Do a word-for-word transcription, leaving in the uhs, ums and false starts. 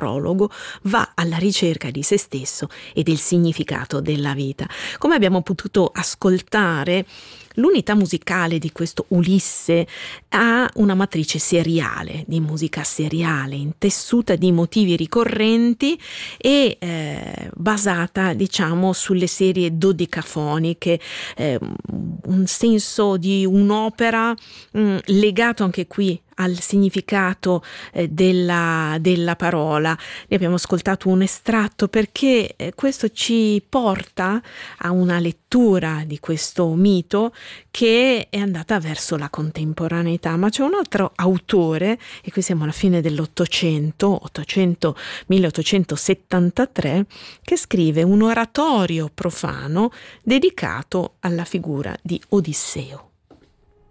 prologo va alla ricerca di se stesso e del significato della vita. Come abbiamo potuto ascoltare, l'unità musicale di questo Ulisse ha una matrice seriale, di musica seriale, intessuta di motivi ricorrenti e eh, basata, diciamo, sulle serie dodecafoniche, eh, un senso di un'opera mh, legato anche qui al significato eh, della, della parola. Ne abbiamo ascoltato un estratto perché eh, questo ci porta a una lettura di questo mito che è andata verso la contemporaneità. Ma c'è un altro autore, e qui siamo alla fine dell'Ottocento, milleottocentosettantatré, che scrive un oratorio profano dedicato alla figura di Odisseo.